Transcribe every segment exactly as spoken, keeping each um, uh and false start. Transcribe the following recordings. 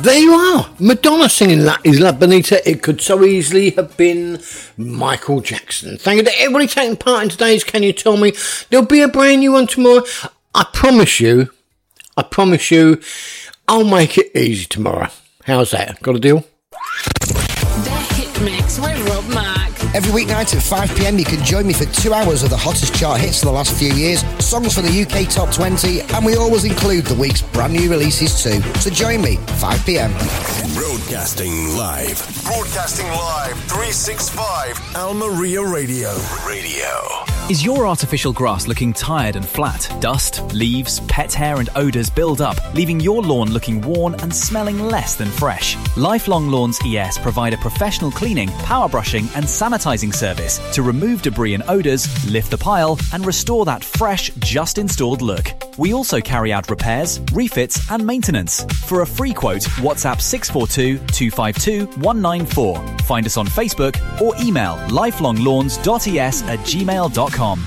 There you are, Madonna singing La Isla Bonita. It could so easily have been Michael Jackson. Thank you to everybody taking part in today's Can You Tell Me. There'll be a brand new one tomorrow. I promise you, I promise you, I'll make it easy tomorrow. How's that? Got a deal? The Hit Mix with Rob Mack. Every weeknight at five p m you can join me for two hours of the hottest chart hits of the last few years, songs for the U K Top twenty, and we always include the week's brand new releases too. So join me, five p m. Broadcasting live. Broadcasting live, three sixty-five, Almeria Radio. Radio. Is your artificial grass looking tired and flat? Dust, leaves, pet hair and odours build up, leaving your lawn looking worn and smelling less than fresh. Lifelong Lawns E S provide a professional cleaning, power brushing and sanitising service to remove debris and odours, lift the pile and restore that fresh, just installed look. We also carry out repairs, refits and maintenance. For a free quote, WhatsApp six four two, two five two, one nine four. Find us on Facebook or email lifelonglawns dot e s at gmail dot com.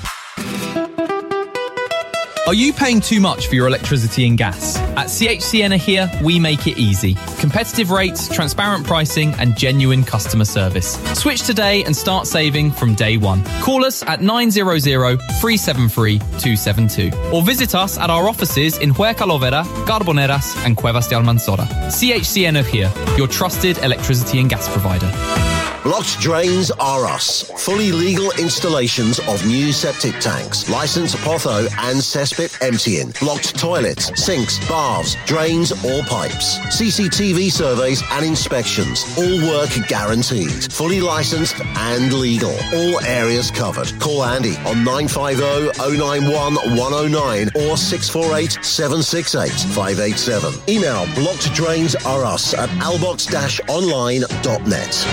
Are you paying too much for your electricity and gas? At C H C Energia, we make it easy. Competitive rates, transparent pricing, and genuine customer service. Switch today and start saving from day one. Call us at nine hundred, three seven three, two seven two or visit us at our offices in Huercalovera, Carboneras, and Cuevas de Almanzora. C H C Energia, your trusted electricity and gas provider. Blocked Drains are us. Fully legal installations of new septic tanks, licensed potho and cesspit emptying, blocked toilets, sinks, baths, drains or pipes, C C T V surveys and inspections. All work guaranteed. Fully licensed and legal. All areas covered. Call Andy on nine five zero, zero nine one, one zero nine or six four eight, seven six eight, five eight seven. Email blocked drains are us at albox dash online dot net.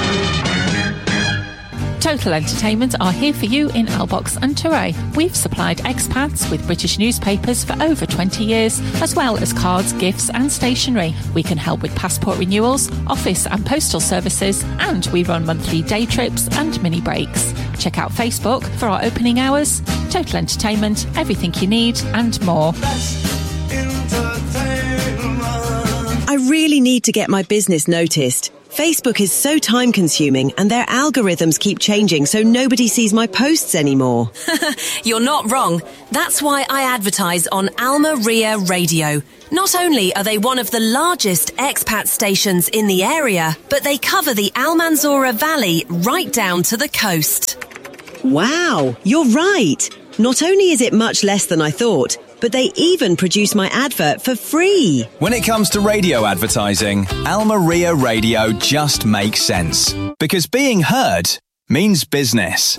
Total Entertainment are here for you in Albox and Touray. We've supplied expats with British newspapers for over twenty years, as well as cards, gifts and stationery. We can help with passport renewals, office and postal services, and we run monthly day trips and mini breaks. Check out Facebook for our opening hours. Total Entertainment, everything you need and more. I really need to get my business noticed. Facebook is so time-consuming and their algorithms keep changing so nobody sees my posts anymore. You're not wrong. That's why I advertise on Almeria Radio. Not only are they one of the largest expat stations in the area, but they cover the Almanzora Valley right down to the coast. Wow, you're right. Not only is it much less than I thought, but they even produce my advert for free. When it comes to radio advertising, Almeria Radio just makes sense. Because being heard means business.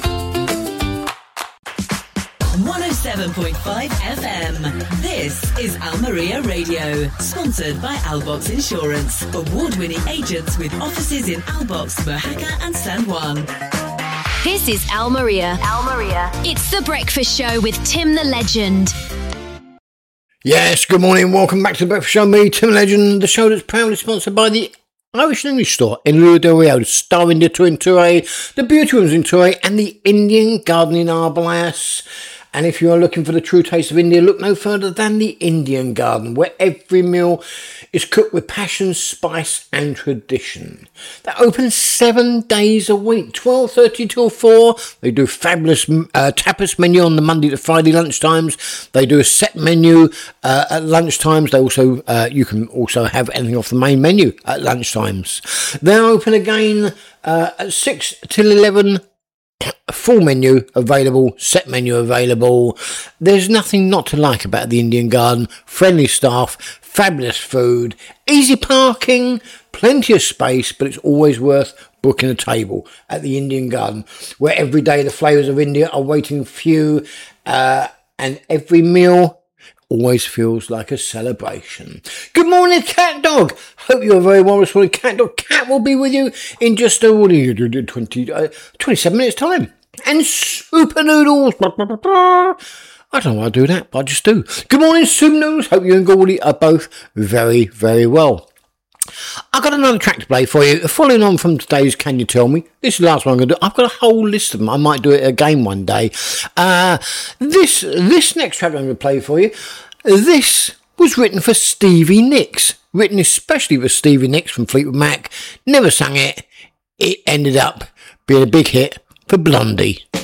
one oh seven point five F M. This is Almeria Radio, sponsored by Albox Insurance. Award-winning agents with offices in Albox, Mojaca and San Juan. This is Almeria. Almeria. It's The Breakfast Show with Tim the Legend. Yes, good morning. Welcome back to The Breakfast Show. Me, Tim the Legend, the show that's proudly sponsored by the Irish and English store in Rio del Rio, starring the Twin Touray, the Beauty Rooms in Touray, and the Indian Garden in Arbolas. And if you are looking for the true taste of India, look no further than the Indian Garden, where every meal is cooked with passion, spice and tradition. That opens seven days a week, twelve thirty till four. They do fabulous uh, tapas menu on the Monday to Friday lunchtimes. They do a set menu uh, at lunchtimes. They also uh, you can also have anything off the main menu at lunchtimes. They're open again uh, at six till eleven. Full menu available, set menu available. There's nothing not to like about the Indian Garden. Friendly staff, fabulous food, easy parking, plenty of space, but it's always worth booking a table at the Indian Garden, where every day the flavours of India are waiting for you, uh, and every meal always feels like a celebration. Good morning, Cat Dog. Hope you're very well responded. Cat Dog. Cat will be with you in just a what do you do, twenty, uh, twenty-seven minutes time. And Super Noodles. I don't know why I do that, but I just do. Good morning, Super Noodles. Hope you and Gordy are both very, very well. I've got another track to play for you. Following on from today's Can You Tell Me? This is the last one I'm going to do. I've got a whole list of them. I might do it again one day. Uh, this this next track I'm going to play for you, this was written for Stevie Nicks. written especially for Stevie Nicks from Fleetwood Mac. Never sang it. It ended up being a big hit for Blondie.